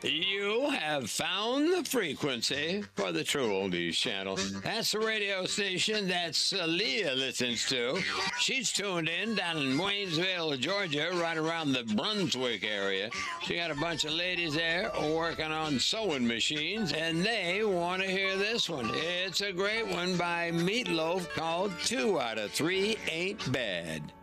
You have found the frequency for the True Oldies channel. That's the radio station that Leah listens to. She's tuned in down in Waynesville, Georgia, right around the Brunswick area. She got a bunch of ladies there working on sewing machines, and they want to hear this one. It's a great one by Meatloaf called 2 out of 3 Ain't Bad.